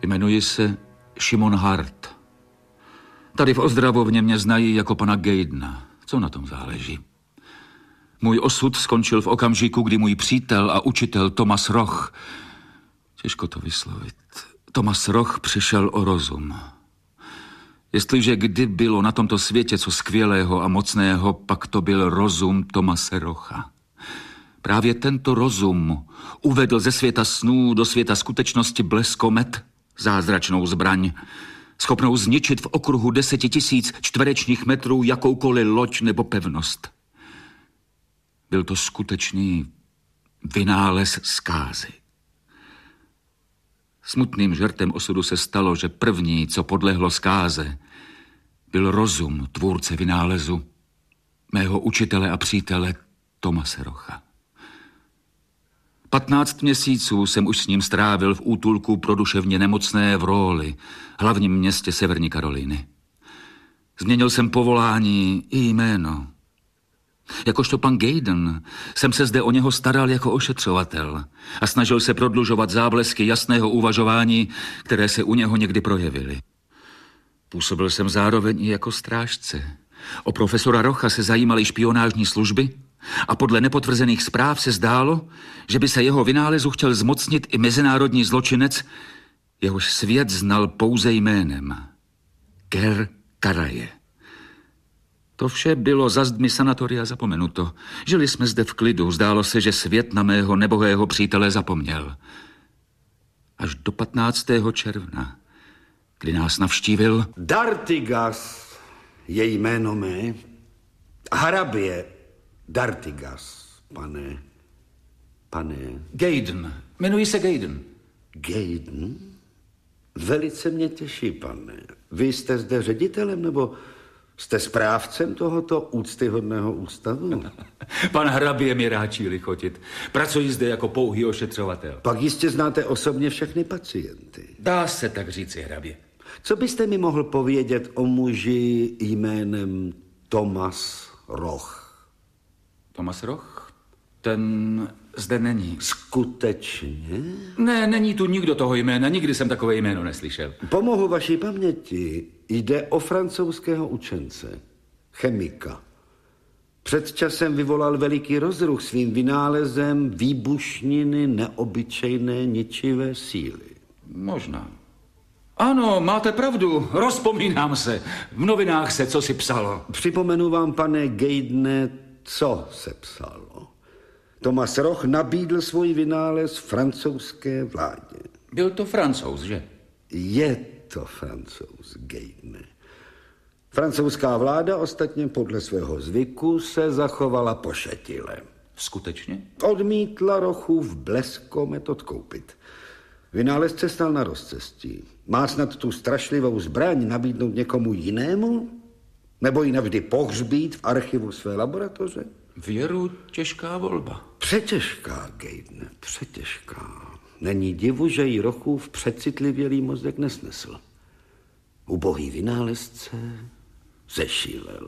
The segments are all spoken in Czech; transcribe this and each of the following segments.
Jmenuji se Šimon Hart. Tady v Ozdravovně mě znají jako pana Gaydna. Co na tom záleží? Můj osud skončil v okamžiku, kdy můj přítel a učitel Thomas Roch, těžko to vyslovit, Thomas Roch přišel o rozum. Jestliže kdy bylo na tomto světě co skvělého a mocného, pak to byl rozum Thomase Rocha. Právě tento rozum uvedl ze světa snů do světa skutečnosti bleskomet, zázračnou zbraň, schopnou zničit v okruhu 10 000 čtverečních metrů jakoukoliv loď nebo pevnost. Byl to skutečný vynález zkázy. Smutným žertem osudu se stalo, že první, co podlehlo zkáze, byl rozum tvůrce vynálezu, mého učitele a přítele Thomase Rocha. 15 měsíců jsem už s ním strávil v útulku pro duševně nemocné v Raleigh, hlavním městě Severní Karolíny. Změnil jsem povolání i jméno. Jakožto pan Gayden jsem se zde o něho staral jako ošetřovatel a snažil se prodlužovat záblesky jasného uvažování, které se u něho někdy projevily. Působil jsem zároveň i jako strážce. O profesora Rocha se zajímaly špionážní služby a podle nepotvrzených zpráv se zdálo, že by se jeho vynálezu chtěl zmocnit i mezinárodní zločinec, jehož svět znal pouze jménem. Ker Karaje. To vše bylo za zdmi sanatoria zapomenuto. Žili jsme zde v klidu, zdálo se, že svět na mého nebohého přítele zapomněl. Až do 15. června, kdy nás navštívil... D'Artigas je jméno mé. Hrabě D'Artigas, pane... Gayden. Jmenuji se Gayden. Gayden? Velice mě těší, pane. Vy jste zde ředitelem, nebo jste správcem tohoto úctyhodného ústavu? Pan hrabě mi ráčí lichotit. Pracuji zde jako pouhý ošetřovatel. Pak jistě znáte osobně všechny pacienty. Dá se tak říci, hrabě. Co byste mi mohl povědět o muži jménem Thomas Roch? Thomas Roch? Ten zde není. Skutečně? Ne, není tu nikdo toho jména, nikdy jsem takové jméno neslyšel. Pomohu vaší paměti. Jde o francouzského učence, chemika. Před časem vyvolal veliký rozruch svým vynálezem výbušniny neobyčejné ničivé síly. Možná. Ano, máte pravdu, rozpomínám se. V novinách se cosi psalo. Připomenu vám, pane Gaydne, co se psalo. Thomas Roch nabídl svůj vynález francouzské vládě. Byl to Francouz, že? Je to Francouz, Gaydne. Francouzská vláda ostatně podle svého zvyku se zachovala pošetile. Skutečně? Odmítla Rochův bleskomet odkoupit. Vynálezce stal na rozcestí. Má snad tu strašlivou zbraň nabídnout někomu jinému? Nebo ji navždy pohřbít v archivu své laboratoře? Věru, těžká volba. Přetěžká, Gaydne, přetěžká. Není divu, že jí Rochův přecitlivělý mozek nesnesl. Ubohý vynálezce zešílel.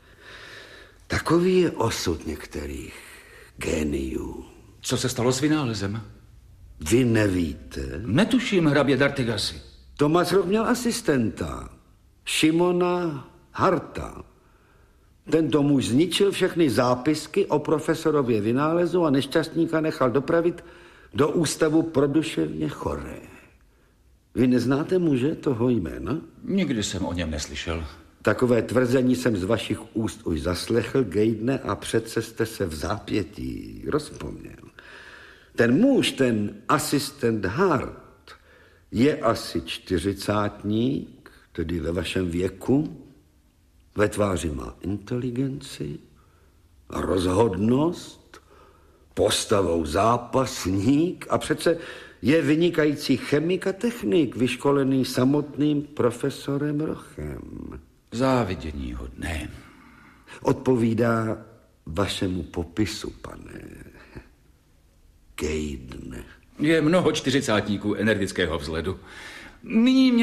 Takový je osud některých géniů. Co se stalo s vynálezem? Vy nevíte? Netuším, hrabě D'Artigasi. Thomas Roch měl asistenta, Šimona Harta. Tento muž zničil všechny zápisky o profesorově vynálezu a nešťastníka nechal dopravit do ústavu pro duševně choré. Vy neznáte muže toho jména? Nikdy jsem o něm neslyšel. Takové tvrzení jsem z vašich úst už zaslechl, Gaydne, a přece jste se v zápětí rozpomněl. Ten muž, ten asistent Hart, je asi 40, tedy ve vašem věku. Ve tváři má inteligenci, rozhodnost, postavou zápasník a přece je vynikající chemik a technik, vyškolený samotným profesorem Rochem. Záviděníhodné. Odpovídá vašemu popisu, pane Gaydne. Je mnoho 40 energického vzhledu. Nyní